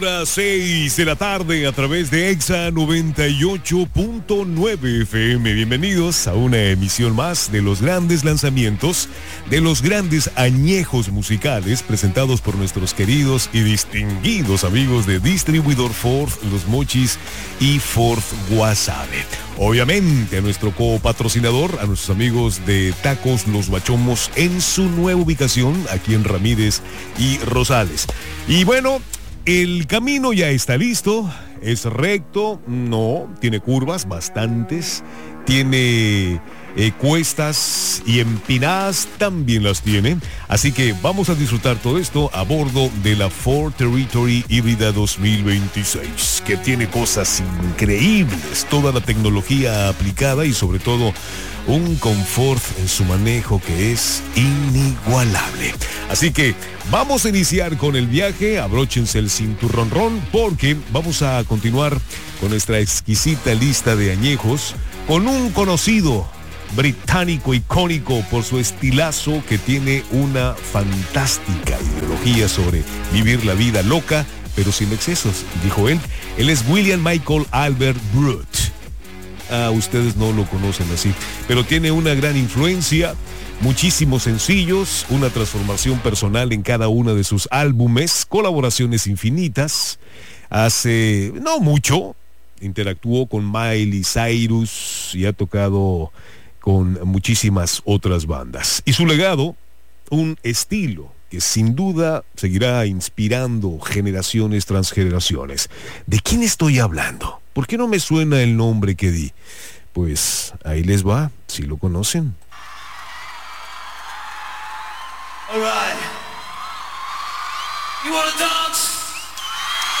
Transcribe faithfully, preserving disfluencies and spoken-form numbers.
Las seis de la tarde a través de Exa noventa y ocho punto nueve F M. Bienvenidos a una emisión más de los grandes lanzamientos, de los grandes añejos musicales presentados por nuestros queridos y distinguidos amigos de Distribuidor Ford, Los Mochis y Ford Guasave. Obviamente a nuestro copatrocinador, a nuestros amigos de Tacos Los Bachomos en su nueva ubicación aquí en Ramírez y Rosales. Y bueno, el camino ya está listo, es recto, no, tiene curvas bastantes, tiene eh, cuestas y empinadas también las tiene, así que vamos a disfrutar todo esto a bordo de la Ford Territory híbrida dos mil veintiséis, que tiene cosas increíbles, toda la tecnología aplicada y sobre todo un confort en su manejo que es inigualable. Así que vamos a iniciar con el viaje, abróchense el cinturón ron porque vamos a continuar con nuestra exquisita lista de añejos con un conocido británico icónico por su estilazo que tiene una fantástica ideología sobre vivir la vida loca pero sin excesos, dijo él. Él es William Michael Albert Brut. Ah, ustedes no lo conocen así, pero tiene una gran influencia, muchísimos sencillos, una transformación personal en cada uno de sus álbumes, colaboraciones infinitas. Hace no mucho interactuó con Miley Cyrus y ha tocado con muchísimas otras bandas. Y su legado, un estilo que sin duda seguirá inspirando generaciones tras generaciones. ¿De quién estoy hablando? ¿Por qué no me suena el nombre que di? Pues ahí les va, si lo conocen. All right. You wanna dance?